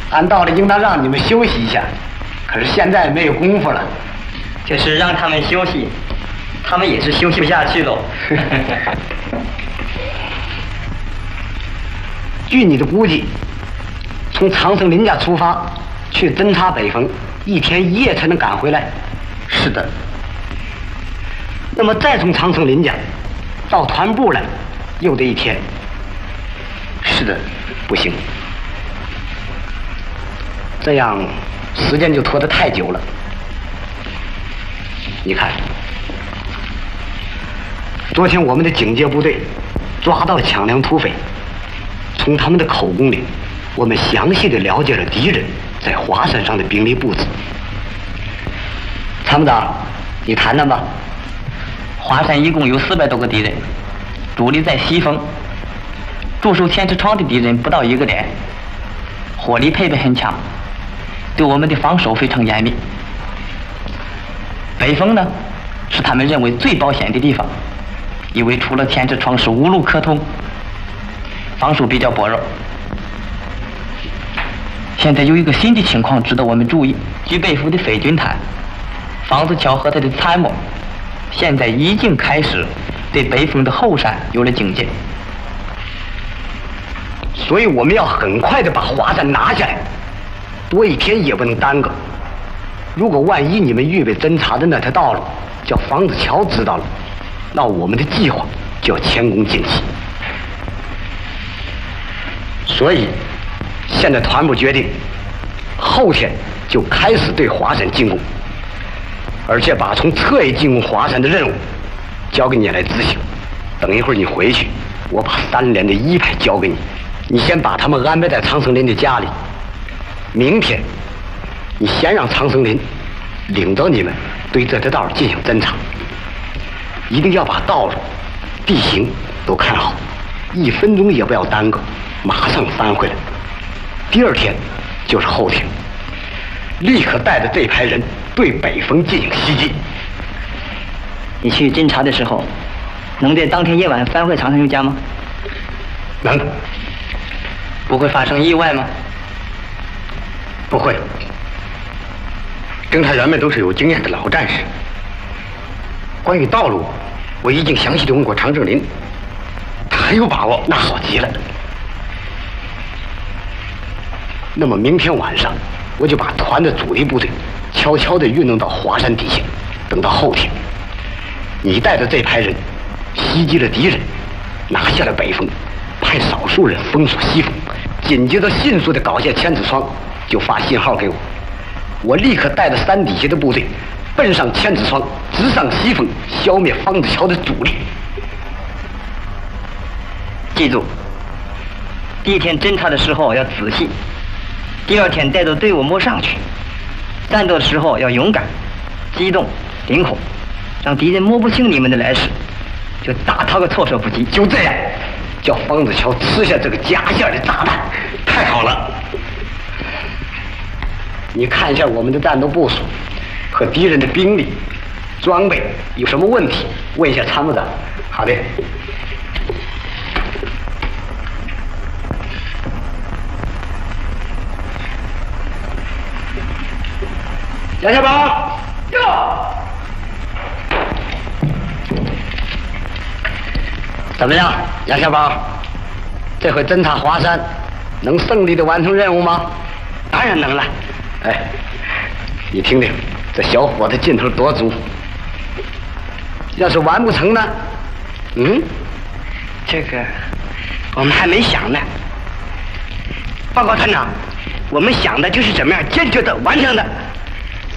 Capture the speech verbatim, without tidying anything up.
按道理应当让你们休息一下，可是现在没有功夫了。 就是让他们休息，他们也是休息不下去喽。 据你的估计，从长生林家出发去侦察北峰，一天一夜才能赶回来。 是的。 那么再从长生林家到团部来，又得一天。 是的， 不行，这样时间就拖得太久了。你看，昨天我们的警戒部队抓到抢粮土匪，从他们的口供里，我们详细的了解了敌人在华山上的兵力布置。参谋长，你谈谈吧。 华山一共有四百多个敌人，主力在西峰，驻守千尺窗的敌人不到一个连，火力配备很强，对我们的防守非常严密。北峰呢，是他们认为最保险的地方，因为除了千尺窗是无路可通，防守比较薄弱。现在有一个新的情况值得我们注意，据北府的匪军谈，房子桥和他的参谋现在已经开始对北峰的后山有了警戒， 所以我们要很快的把华山拿下来，多一天也不能耽搁。如果万一你们预备侦察的那条道路叫房子桥知道了，那我们的计划就要前功尽弃。所以现在团部决定，后天就开始对华山进攻，而且把从侧翼进攻华山的任务交给你来执行。等一会儿你回去，我把三连的一排交给你，你先把他们安排在长生林的家里。明天你先让长生林领着你们对这条道进行侦查，一定要把道路、地形都看好，一分钟也不要耽搁，马上翻回来。第二天就是后天，立刻带着这排人对北峰进行袭击。 你去侦查的时候，能在当天夜晚翻回长生林家吗？ 能。 不会发生意外吗？ 不会。侦查员们都是有经验的老战士。关于道路，我已经详细的问过常正林，他很有把握。 那好极了。那么明天晚上，我就把团的主力部队悄悄地运动到华山底下，等到后天，你带着这排人袭击了敌人，拿下了北峰，派少数人封锁西峰，紧接着迅速地搞下千子窗，就发信号给我，我立刻带着山底下的部队奔上千子窗，直上西峰，消灭方子桥的主力。 记住，第一天侦察的时候要仔细，第二天带着队伍摸上去，战斗的时候要勇敢、机动、灵活，让敌人摸不清你们的来势，就打他个措手不及。 就这样，叫方子桥吃下这个假线的炸弹。 太好了！ 你看一下我们的战斗部署和敌人的兵力、装备有什么问题，问一下参谋长。好的。杨小宝， 哟， 怎么样，杨小宝？这回侦察华山，能胜利的完成任务吗？ 当然能了。 哎，你听听，这小伙子劲头多足。要是完不成呢？嗯， 这个我们还没想呢。报告团长，我们想的就是怎么样坚决的完成的。